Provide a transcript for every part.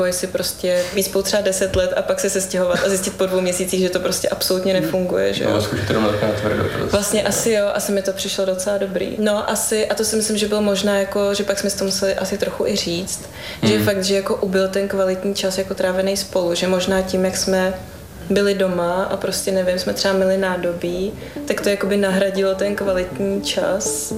Jestli prostě být spolu třeba 10 let a pak se sestěhovat a zjistit po 2 měsících, že to prostě absolutně nefunguje, že jo. No, zkusit to na tvrdo. Vlastně asi jo, asi mi to přišlo docela dobrý. No asi, a to si myslím, že bylo možná jako, že pak jsme si to museli asi trochu i říct, že fakt, že jako ubyl ten kvalitní čas jako trávený spolu, že možná tím, jak jsme byli doma a prostě nevím, jsme třeba měli nádobí, tak to jakoby nahradilo ten kvalitní čas.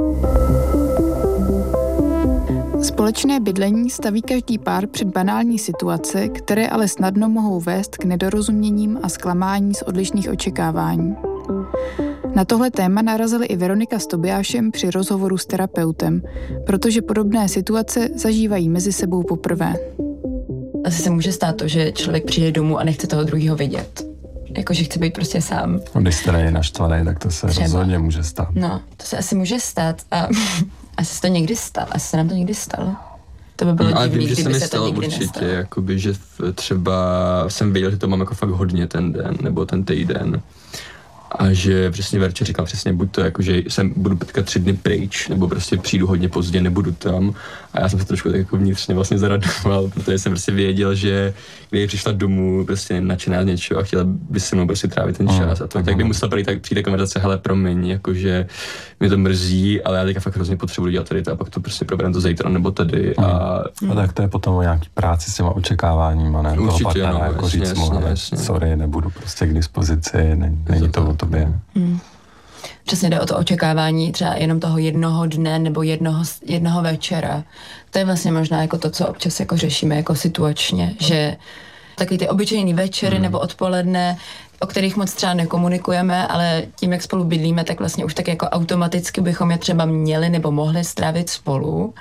Společné bydlení staví každý pár před banální situace, které ale snadno mohou vést k nedorozuměním a zklamání z odlišných očekávání. Na tohle téma narazili i Veronika s Tobiášem při rozhovoru s terapeutem, protože podobné situace zažívají mezi sebou poprvé. Asi se může stát to, že člověk přijde domů a nechce toho druhého vidět. Jakože chce být prostě sám. Když jste není naštvaný, tak to se rozhodně může stát. No, to se asi může stát a asi se to někdy stalo. Asi se nám to někdy stalo. To by bylo divný, kdyby se to nikdy určitě, nestalo. jakoby, že třeba jsem věděl, že to mám jako fakt hodně ten den, nebo ten týden. A že přesně Verče říkal přesně, buď to jako, že budu teďka 3 dny pryč, nebo prostě přijdu hodně pozdě, nebudu tam. A já jsem se trošku tak jako vnitřně vlastně zaradoval, protože jsem prostě věděl, že když přišla domů prostě nadšená z něčeho a chtěla by se mnou prostě trávit ten čas. A to tak by musela přijít konverzace, hele, promiň, jakože mě to mrzí, ale já teďka fakt hrozně potřebuji dělat tady to a pak to prostě proberám to zítra nebo tady. A tak to je potom o nějaký práci s těma očekáváníma, ne? Určitě, toho partnera, no, jako říct mu, sorry, nebudu prostě k dispozici, není to o tobě. Přesně jde o to očekávání třeba jenom toho jednoho dne nebo jednoho večera. To je vlastně možná jako to, co občas jako řešíme jako situačně, že takový ty obyčejný večery nebo odpoledne, o kterých moc třeba nekomunikujeme, ale tím, jak spolu bydlíme, tak vlastně už tak jako automaticky bychom je třeba měli nebo mohli strávit spolu,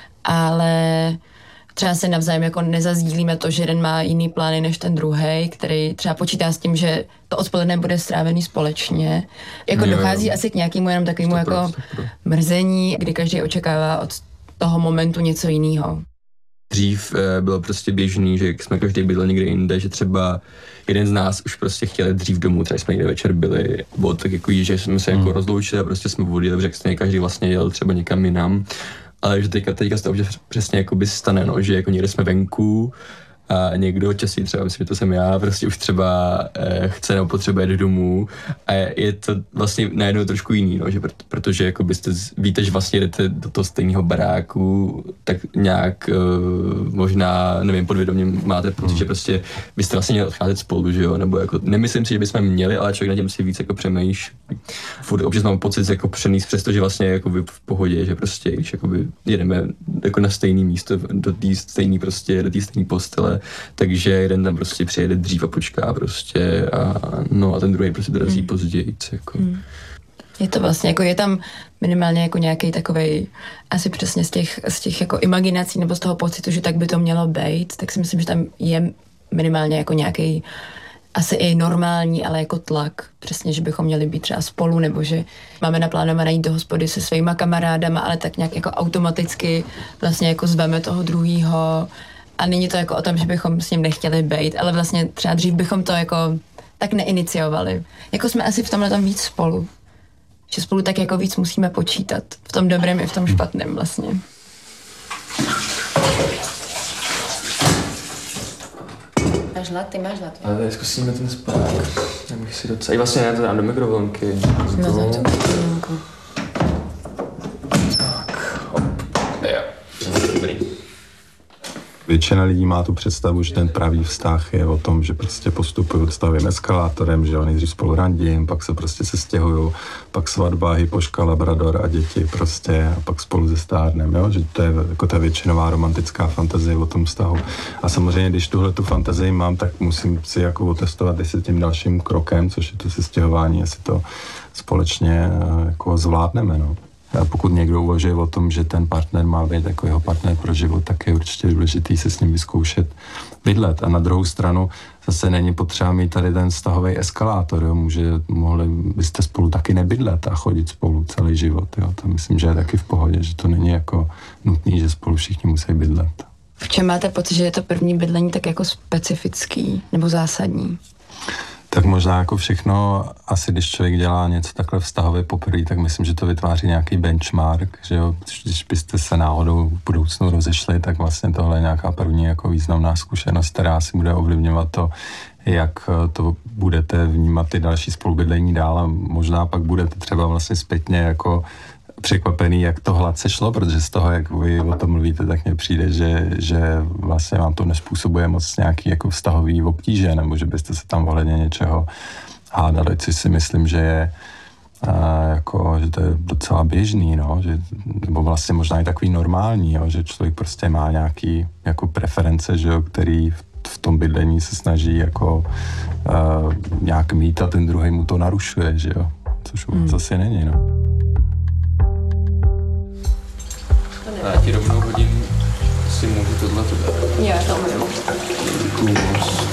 ale třeba se navzájem jako nezazdílíme to, že jeden má jiný plány než ten druhej, který třeba počítá s tím, že to odpoledne bude strávený společně. Jako dochází asi k nějakému jenom takovému jako mrzení, kdy každý očekává od toho momentu něco jiného. Dřív bylo prostě běžný, že jsme každý bydlel někde jinde, že třeba jeden z nás už prostě chtěl dřív domů, třeba jsme někde večer byli, bylo tak jako, že jsme se jako rozloučili a prostě jsme odjeli, protože každý vlastně jel třeba někam jinam. Ale že teďka se to občas přesně jakoby stane, no, že jako někde jsme venku a někdo časí třeba, myslím, že to jsem já, prostě už třeba chce nebo potřebuje jít domů a je to vlastně najednou trošku jiný, no, že protože jako byste víte, že vlastně jdete do toho stejného baráku, tak nějak možná, nevím, podvědomě máte pocit, že prostě byste vlastně měli odcházet spolu, že jo, nebo jako nemyslím si, že bychom měli, ale člověk na těm si víc jako přemýšlí. Furt občas mám pocit jako přenést přesto, že vlastně jako v pohodě, že prostě když jakoby jedeme jako na stejné místo, do té stejné prostě, do té stejné postele, takže jeden tam prostě přijede dřív a počká prostě a ten druhý prostě dorazí později. Jako. Je to vlastně, jako je tam minimálně jako nějaký takovej, asi přesně z těch jako imaginací nebo z toho pocitu, že tak by to mělo být, tak si myslím, že tam je minimálně jako nějaký asi i normální, ale jako tlak. Přesně, že bychom měli být třeba spolu, nebo že máme naplánované jít do hospody se svýma kamarádama, ale tak nějak jako automaticky vlastně jako zveme toho druhýho. A není to jako o tom, že bychom s ním nechtěli být, ale vlastně třeba dřív bychom to jako tak neiniciovali. Jako jsme asi v tomhle tam víc spolu. Že spolu tak jako víc musíme počítat. V tom dobrém i v tom špatném vlastně. Máš hlad? Ty máš hlad. Ale zkusíme ten spák. Já bych si docela... I vlastně já to dám do mikrovlnky. No to je to mikrovlnku. Tak, hop. Jo. Dobrý. Většina lidí má tu představu, že ten pravý vztah je o tom, že prostě postupují stavím eskalátorem, že nejdřív spolu randím, pak se prostě sestěhují, pak svatba, hypoška, labrador a děti prostě a pak spolu se stárnem, jo? Že to je jako ta většinová romantická fantazie o tom vztahu. A samozřejmě, když tuhle tu fantazii mám, tak musím si jako otestovat, jestli tím dalším krokem, což je to sestěhování, jestli to společně jako zvládneme, no. A pokud někdo uvažuje o tom, že ten partner má být jako jeho partner pro život, tak je určitě důležitý se s ním vyzkoušet bydlet. A na druhou stranu zase není potřeba mít tady ten vztahový eskalátor, jo. Mohli byste spolu taky nebydlet a chodit spolu celý život, jo. To myslím, že je taky v pohodě, že to není jako nutný, že spolu všichni musí bydlet. V čem máte pocit, že je to první bydlení tak jako specifický nebo zásadní? Tak možná jako všechno, asi když člověk dělá něco takhle vztahově poprvé, tak myslím, že to vytváří nějaký benchmark, že jo, když byste se náhodou v budoucnu rozešli, tak vlastně tohle je nějaká první jako významná zkušenost, která si bude ovlivňovat to, jak to budete vnímat ty další spolubydlení dál a možná pak budete třeba vlastně zpětně jako překvapený, jak to hladce šlo, protože z toho, jak vy o tom mluvíte, tak mně přijde, že vlastně vám to nespůsobuje moc nějaký jako vztahový obtíže, nebo že byste se tam ohledně něčeho hádali, což si myslím, že je jako, že to je docela běžný, no, že, nebo vlastně možná i takový normální, jo, že člověk prostě má nějaký jako preference, že jo, který v tom bydlení se snaží jako nějak mít a ten druhý mu to narušuje, že jo, což zase není, no. Já ti rovnou hodím, si můžu tohle to dát. Jo, to můžu. Děkuju moc.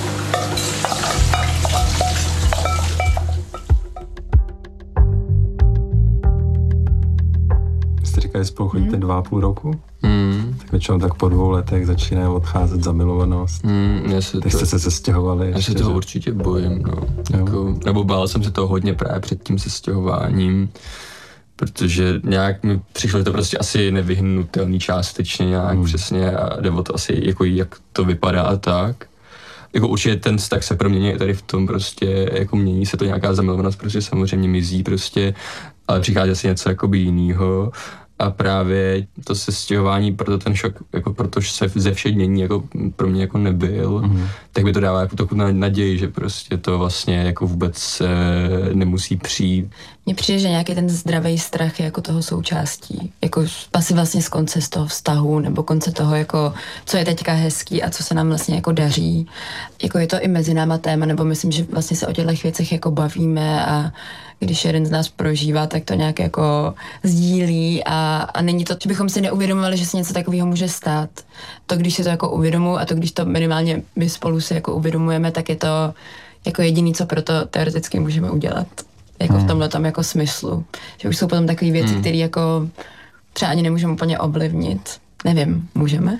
Jste říkali, spolu chodíte 2,5 roku? Tak většinou tak po 2 letech začíná odcházet zamilovanost. Teď jste se sestěhovali. Já se toho určitě bojím, no. Jako, nebo bál jsem se toho hodně právě před tím sestěhováním. Protože nějak mi přišlo, že to prostě asi nevyhnutelný částečně nějak přesně a jde o to asi jako jak to vypadá a tak. Jako určitě ten vztah se promění tady v tom prostě, jako mění se to nějaká zamilovanost, prostě samozřejmě mizí prostě, ale přichází asi něco jakoby jinýho. A právě to sestěhování, proto ten šok, jako protože se ze všednění jako pro mě jako nebyl, tak by to dává jako takovou naději, že prostě to vlastně jako vůbec nemusí přijít. Mně přijde, že nějaký ten zdravý strach je jako toho součástí, jako asi vlastně z konce z toho vztahu, nebo konce toho jako, co je teďka hezký a co se nám vlastně jako daří. Jako je to i mezi náma téma, nebo myslím, že vlastně se o těchto věcech jako bavíme a když jeden z nás prožívá, tak to nějak jako sdílí a není to, že bychom si neuvědomovali, že se něco takového může stát. To, když si to jako uvědomuji a to, když to minimálně my spolu si jako uvědomujeme, tak je to jako jediný, co pro to teoreticky můžeme udělat. Jako v tomhletom jako smyslu. Že už jsou potom takové věci, které jako třeba ani nemůžeme úplně ovlivnit. Nevím, můžeme?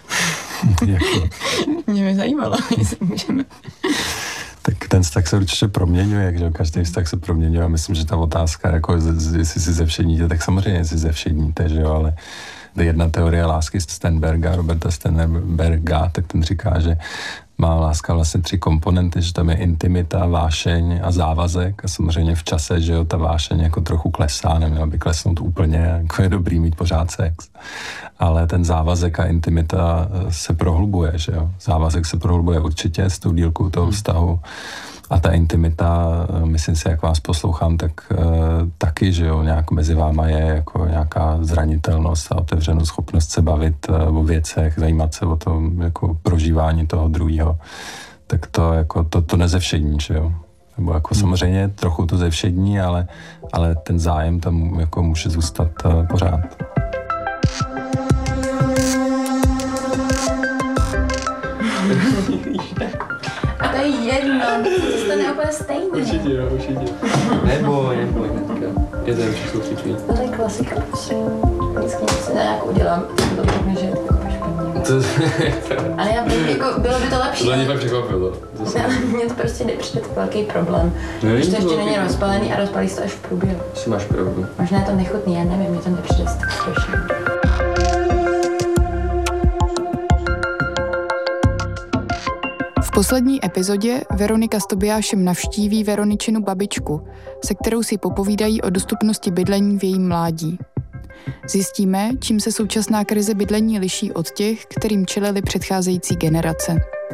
Mě by zajímalo, jestli můžeme. Tak ten vztah se určitě proměňuje, že každý vztah se proměňuje a myslím, že ta otázka, jako jestli si zevšedníte, tak samozřejmě si zevšedníte, že jo, ale jedna teorie lásky Roberta Sternberga, tak ten říká, že má láska vlastně 3 komponenty, že tam je intimita, vášeň a závazek a samozřejmě v čase, že jo, ta vášeň jako trochu klesá, neměla by klesnout úplně, jako je dobrý mít pořád sex, ale ten závazek a intimita se prohlubuje, že jo, závazek se prohlubuje určitě s tou dílkou toho vztahu a ta intimita, myslím si, jak vás poslouchám, tak taky, že jo, nějak mezi váma je jako nějaká zranitelnost a otevřenou schopnost se bavit o věcech, zajímat se o tom jako prožívání toho druhého. Tak to jako to nezevšední, že jo. Nebo jako samozřejmě trochu to zevšední, ale ten zájem tam jako může zůstat pořád. A to je jedno, to stane úplně stejně. Určitě. Neboj, hnedka. Je to určitě sloupitví. To je klasika, prostě. Vždycky se nějak udělám, to řekne, že je to špatně. Ale já bych, jako, bylo by to lepší. To mě fakt překvapilo. Ale mně to prostě nepřijde to velký problém. Když to ještě není rozpalený a rozpalí se to až v průběhu. Asi máš pravdu. Možná je to nechutný, já nevím, mě to nepřijde tak strašný. V poslední epizodě Veronika s Tobiášem navštíví Veroničinu babičku, se kterou si popovídají o dostupnosti bydlení v jejím mládí. Zjistíme, čím se současná krize bydlení liší od těch, kterým čelily předcházející generace.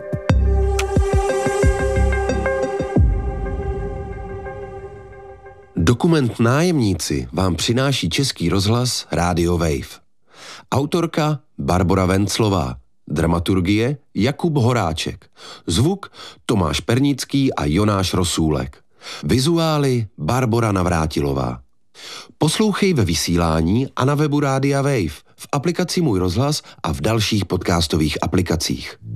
Dokument Nájemníci vám přináší Český rozhlas Radio Wave. Autorka Barbora Venclová. Dramaturgie Jakub Horáček. Zvuk Tomáš Pernický a Jonáš Rosůlek. Vizuály Barbora Navrátilová. Poslouchej ve vysílání a na webu Rádia Wave, v aplikaci Můj rozhlas a v dalších podcastových aplikacích.